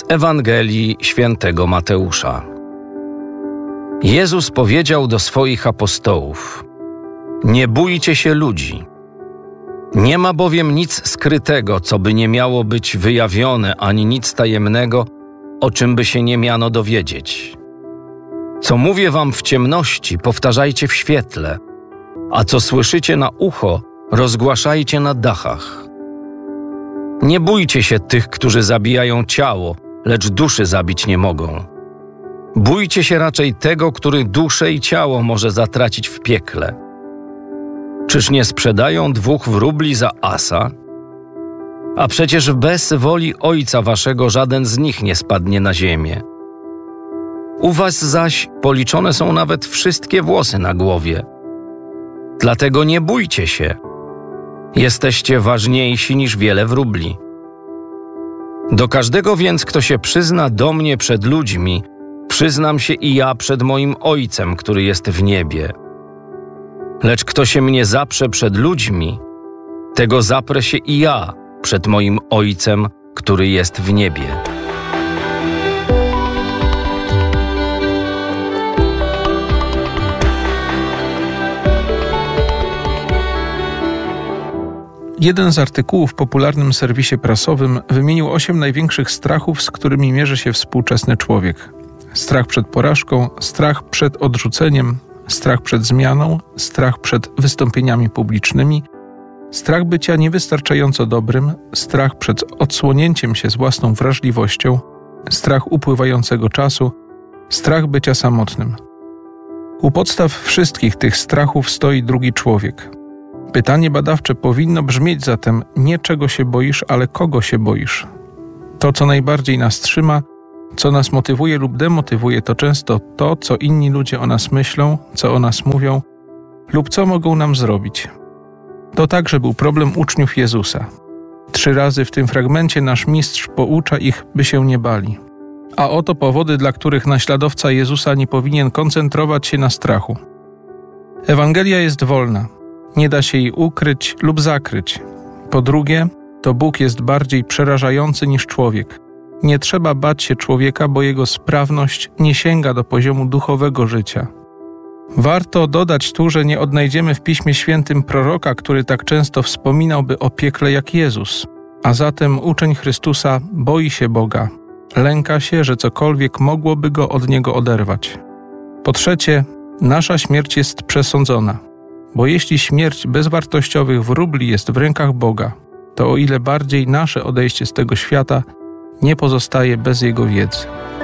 Ewangelii Świętego Mateusza. Jezus powiedział do swoich apostołów: Nie bójcie się ludzi. Nie ma bowiem nic skrytego, co by nie miało być wyjawione, ani nic tajemnego, o czym by się nie miano dowiedzieć. Co mówię wam w ciemności, powtarzajcie w świetle, a co słyszycie na ucho, rozgłaszajcie na dachach. Nie bójcie się tych, którzy zabijają ciało, lecz duszy zabić nie mogą. Bójcie się raczej tego, który duszę i ciało może zatracić w piekle. Czyż nie sprzedają 2 wróbli za asa? A przecież bez woli Ojca waszego żaden z nich nie spadnie na ziemię. U was zaś policzone są nawet wszystkie włosy na głowie. Dlatego nie bójcie się. Jesteście ważniejsi niż wiele wróbli. Do każdego więc, kto się przyzna do mnie przed ludźmi, przyznam się i ja przed moim Ojcem, który jest w niebie. Lecz kto się mnie zaprze przed ludźmi, tego zaprę się i ja przed moim Ojcem, który jest w niebie. Jeden z artykułów w popularnym serwisie prasowym wymienił 8 największych strachów, z którymi mierzy się współczesny człowiek. Strach przed porażką, strach przed odrzuceniem, strach przed zmianą, strach przed wystąpieniami publicznymi, strach bycia niewystarczająco dobrym, strach przed odsłonięciem się z własną wrażliwością, strach upływającego czasu, strach bycia samotnym. U podstaw wszystkich tych strachów stoi drugi człowiek. Pytanie badawcze powinno brzmieć zatem nie czego się boisz, ale kogo się boisz. To, co najbardziej nas trzyma, co nas motywuje lub demotywuje, to często to, co inni ludzie o nas myślą, co o nas mówią lub co mogą nam zrobić. To także był problem uczniów Jezusa. 3 razy w tym fragmencie nasz mistrz poucza ich, by się nie bali. A oto powody, dla których naśladowca Jezusa nie powinien koncentrować się na strachu. Ewangelia jest wolna. Nie da się jej ukryć lub zakryć. Po drugie, to Bóg jest bardziej przerażający niż człowiek. Nie trzeba bać się człowieka, bo jego sprawność nie sięga do poziomu duchowego życia. Warto dodać tu, że nie odnajdziemy w Piśmie Świętym proroka, który tak często wspominałby o piekle jak Jezus. A zatem uczeń Chrystusa boi się Boga. Lęka się, że cokolwiek mogłoby go od Niego oderwać. Po trzecie, nasza śmierć jest przesądzona. Bo jeśli śmierć bezwartościowych wróbli jest w rękach Boga, to o ile bardziej nasze odejście z tego świata nie pozostaje bez Jego wiedzy.